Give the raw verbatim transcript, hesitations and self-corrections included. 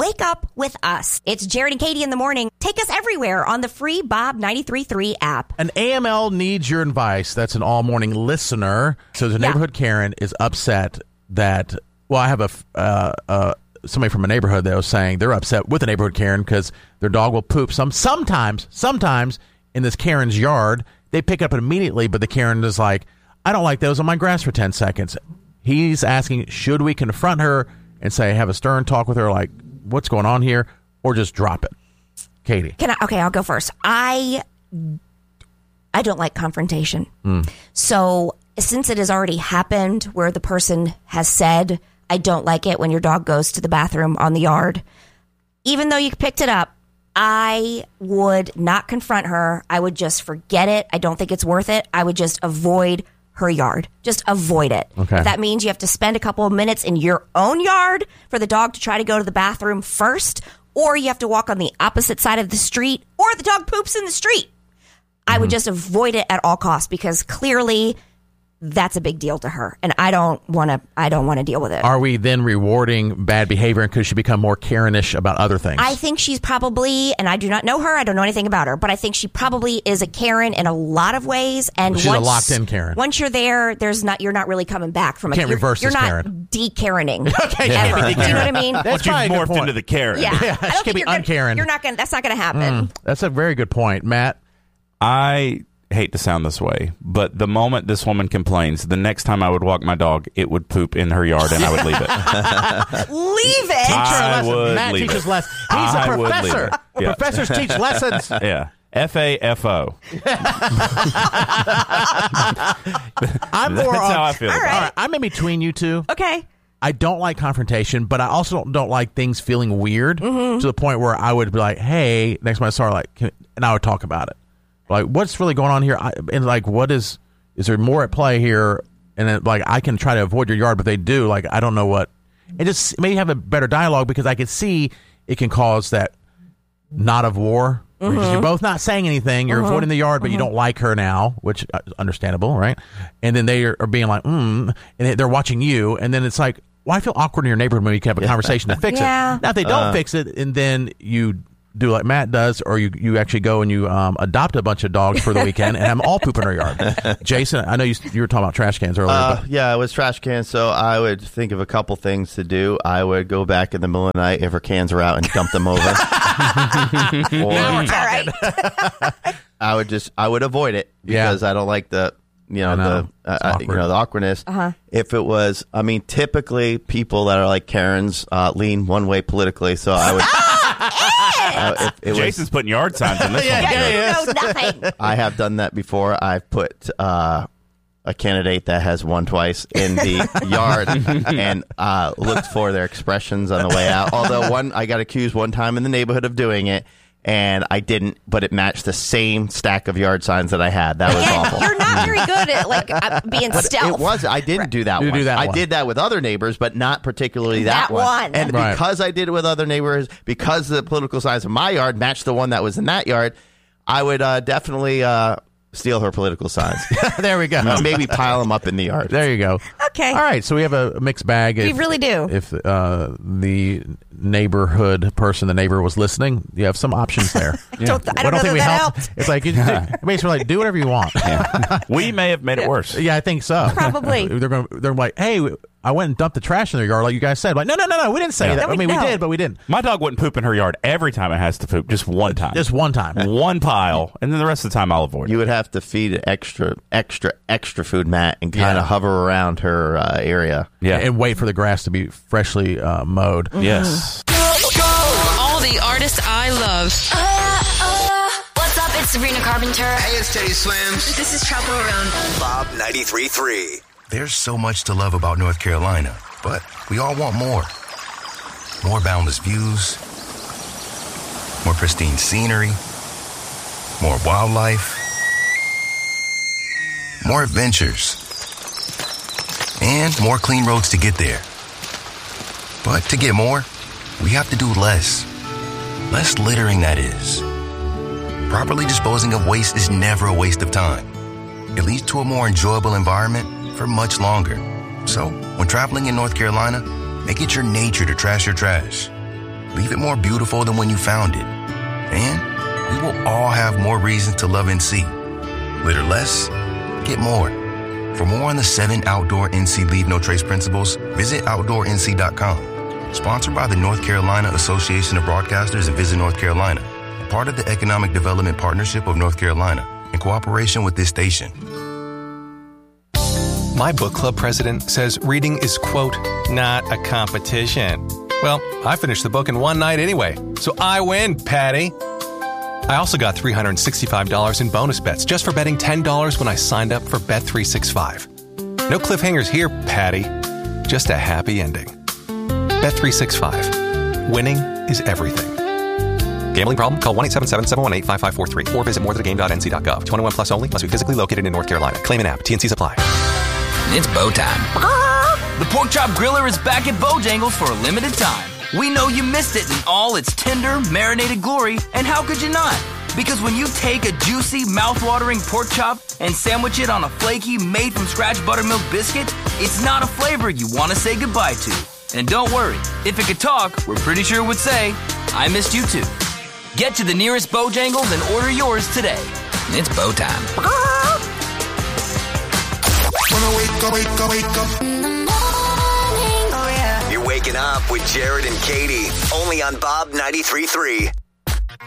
Wake up with us. It's Jared and Katie in the morning. Take us everywhere on the free Bob ninety-three point three app. An A M L needs your advice. That's an all-morning listener. So the neighborhood yeah. Karen is upset that, well, I have a uh, uh, somebody from a neighborhood that was saying they're upset with the neighborhood Karen because their dog will poop some sometimes, sometimes in this Karen's yard. They pick it up immediately, but the Karen is like, I don't like those on my grass for ten seconds. He's asking, should we confront her and say, have a stern talk with her, like, what's going on here, or just drop it? Katie. Can I? Okay, I'll go first. I I don't like confrontation. Mm. So since it has already happened where the person has said, I don't like it when your dog goes to the bathroom on the yard, even though you picked it up, I would not confront her. I would just forget it. I don't think it's worth it. I would just avoid her yard. Just avoid it. Okay. If that means you have to spend a couple of minutes in your own yard for the dog to try to go to the bathroom first, or you have to walk on the opposite side of the street, or the dog poops in the street, mm-hmm. I would just avoid it at all costs, because clearly that's a big deal to her, and I don't want to. I don't want to deal with it. Are we then rewarding bad behavior, and could she become more Karenish about other things? I think she's probably, and I do not know her. I don't know anything about her, but I think she probably is a Karen in a lot of ways. And she's once, a locked-in Karen. Once you're there, there's not. You're not really coming back from it. Can't you're, reverse You're this not Karen. de-Karening. Okay, ever. yeah. Do you know what I mean? That's you've morphed into the Karen. Yeah, yeah I she don't can be you're gonna, un-Karen. You're not gonna. That's not going to happen. Mm, that's a very good point, Matt. I hate to sound this way, but the moment this woman complains, the next time I would walk my dog, it would poop in her yard, and I would leave it. Leave it. Teach her a I lesson. would Matt leave teaches it. lessons. He's I a would leave professor. it. Yeah. Professors teach lessons. Yeah. F A F O. I'm That's more how on, I feel. All about right. All right, I'm in between you two. Okay. I don't like confrontation, but I also don't, don't like things feeling weird mm-hmm. to the point where I would be like, hey, next time I saw her, like, can, and I would talk about it. Like, what's really going on here? I, and, like, what is, is there more at play here? And, then, like, I can try to avoid your yard, but they do. Like, I don't know what. And just maybe have a better dialogue, because I can see it can cause that knot of war. Mm-hmm. You're both not saying anything. You're mm-hmm. avoiding the yard, but mm-hmm. you don't like her now, which is understandable, right? And then they are, are being like, hmm, and they're watching you. And then it's like, well, I feel awkward in your neighborhood when you can have a conversation to fix yeah. it. Now, if they don't uh, fix it, and then you do like Matt does, or you, you actually go and you um, adopt a bunch of dogs for the weekend and have them all poop in our yard. Jason, I know you you were talking about trash cans earlier. Uh, but. Yeah, it was trash cans, so I would think of a couple things to do. I would go back in the middle of the night if her cans are out and dump them over. Or, All right. I would just, I would avoid it, because yeah. I don't like the, you know, know. the, uh, you know, the awkwardness. Uh-huh. If it was, I mean, typically people that are like Karens uh, lean one way politically, so I would. Uh, if it Jason's was, putting yard signs in this yeah, one. yeah, yeah. No, nothing. I have done that before. I've put uh, a candidate that has won twice in the yard and uh, looked for their expressions on the way out. Although one, I got accused one time in the neighborhood of doing it, and I didn't, but it matched the same stack of yard signs that I had. That was Yeah, awful. you're not very good at like uh, being But stealth. it was. I didn't do that You one. do that I one. did that with other neighbors, but not particularly that, That one. And Right. because I did it with other neighbors, because the political signs of my yard matched the one that was in that yard, I would uh, definitely uh, steal her political signs. There we go. Maybe pile them up in the yard. There you go. Okay. All right, so we have a mixed bag. We If- really do. If uh, the neighborhood person, the neighbor, was listening, you have some options there. Don't, I Well, don't know think that we that helped. helped. It's like, it, it makes me like, do whatever you want. Yeah, We may have made it worse. I think so. Probably. They're going. They're like, hey, I went and dumped the trash in their yard, like you guys said. Like, no, no, no, no, we didn't say Yeah. that. No, I mean, we- we no. did, but we didn't. My dog wouldn't poop in her yard every time it has to poop, just one time. Just one time. one pile, and then the rest of the time I'll avoid You it. would have to feed it extra, extra, extra food, Matt, and kind of Yeah. hover around her uh, area. Yeah. And wait for the grass to be freshly uh, mowed. Yes. All the artists I love. What's up? It's Sabrina Carpenter. Hey, it's Teddy Swims. This is Trouble Around. Bob ninety-three point three. There's so much to love about North Carolina, but we all want more. More boundless views, more pristine scenery, more wildlife, more adventures, and more clean roads to get there. But to get more, we have to do less. Less littering, that is. Properly disposing of waste is never a waste of time. It leads to a more enjoyable environment for much longer. So, when traveling in North Carolina, make it your nature to trash your trash. Leave it more beautiful than when you found it. And we will all have more reasons to love N C. Litter less, get more. For more on the seven outdoor N C Leave No Trace principles, visit outdoor N C dot com. Sponsored by the North Carolina Association of Broadcasters and Visit North Carolina. Part of the Economic Development Partnership of North Carolina, in cooperation with this station. My book club president says reading is, quote, not a competition. Well, I finished the book in one night anyway, so I win, Patty. I also got three hundred sixty-five dollars in bonus bets just for betting ten dollars when I signed up for Bet three sixty-five. No cliffhangers here, Patty. Just a happy ending. Bet three sixty-five. Winning is everything. Gambling problem? Call one eight seven seven, seven one eight, five five four three or visit more than a game dot n c dot gov. twenty-one plus only. Must be physically located in North Carolina. Claim an app. T N Cs apply. It's Bo time. The Pork Chop Griller is back at Bojangles for a limited time. We know you missed it in all its tender, marinated glory, and how could you not? Because when you take a juicy, mouth-watering pork chop and sandwich it on a flaky, made-from-scratch buttermilk biscuit, it's not a flavor you want to say goodbye to. And don't worry, if it could talk, we're pretty sure it would say, I missed you too. Get to the nearest Bojangles and order yours today. It's Bo time. When I wake up, wake up, wake up. In the morning, oh yeah. You're waking up with Jared and Katie, only on Bob ninety-three point three.